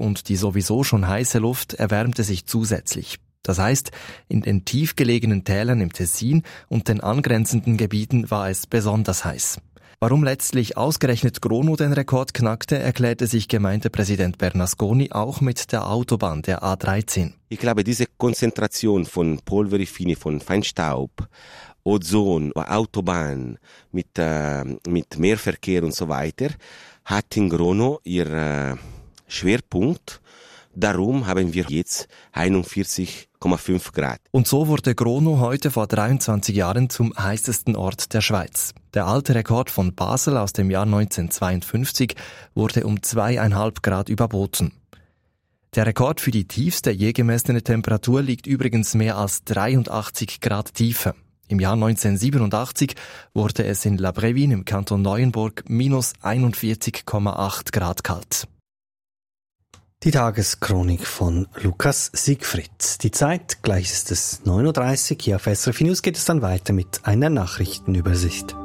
und die sowieso schon heiße Luft erwärmte sich zusätzlich. Das heißt, in den tiefgelegenen Tälern im Tessin und den angrenzenden Gebieten war es besonders heiß. Warum letztlich ausgerechnet Grono den Rekord knackte, erklärte sich Gemeindepräsident Bernasconi auch mit der Autobahn, der A13. Ich glaube, diese Konzentration von Polverifini, von Feinstaub, Ozon, Autobahn mit Mehrverkehr und so weiter, hat in Grono ihr Schwerpunkt. Darum haben wir jetzt 41,5 Grad. Und so wurde Grono heute vor 23 Jahren zum heißesten Ort der Schweiz. Der alte Rekord von Basel aus dem Jahr 1952 wurde um 2,5 Grad überboten. Der Rekord für die tiefste je gemessene Temperatur liegt übrigens mehr als 83 Grad tiefer. Im Jahr 1987 wurde es in La Brévine im Kanton Neuenburg minus 41,8 Grad kalt. Die Tageschronik von Lukas Siegfried. Die Zeit, gleich ist es 9.30 Uhr. Hier auf SRF News geht es dann weiter mit einer Nachrichtenübersicht.